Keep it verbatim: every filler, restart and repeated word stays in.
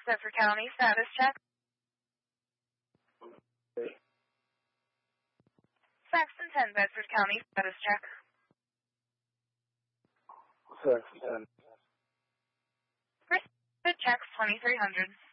Bedford County, status check. Okay. Saxton ten, Bedford County, status check. Saxton ten. Chris, checks twenty-three hundred.